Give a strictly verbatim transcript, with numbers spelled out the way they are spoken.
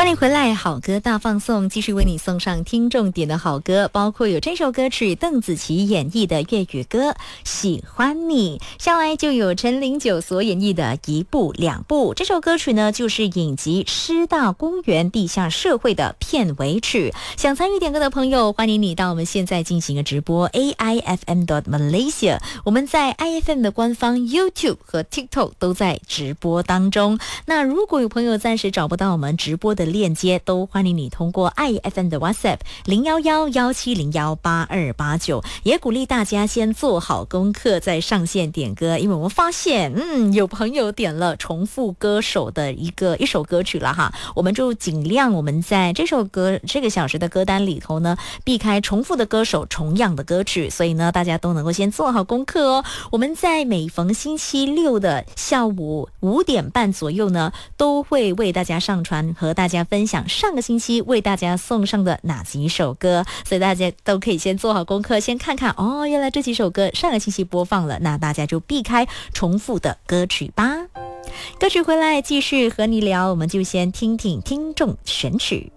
欢迎回来，好歌大放送，继续为你送上听众点的好歌，包括有这首歌曲邓紫棋演绎的粤语歌《喜欢你》，下来就有陈零九所演绎的一步两步。这首歌曲呢，就是影集《师大公园地下社会》的片尾曲。想参与点歌的朋友，欢迎你到我们现在进行的直播 A I F M dot Malaysia， 我们在 I F M 的官方 YouTube 和 TikTok 都在直播当中。那如果有朋友暂时找不到我们直播的链接，都欢迎你通过 I F M 的 WhatsApp 零一一一七零一八二八九，也鼓励大家先做好功课再上线点歌，因为我们发现嗯，有朋友点了重复歌手的一个一首歌曲了哈，我们就尽量我们在这首歌这个小时的歌单里头呢，避开重复的歌手重样的歌曲，所以呢大家都能够先做好功课哦。我们在每逢星期六的下午五点半左右呢，都会为大家上传和大家分享上个星期为大家送上的哪几首歌，所以大家都可以先做好功课，先看看哦，原来这几首歌上个星期播放了，那大家就避开重复的歌曲吧。歌曲回来继续和你聊，我们就先听听听众选曲。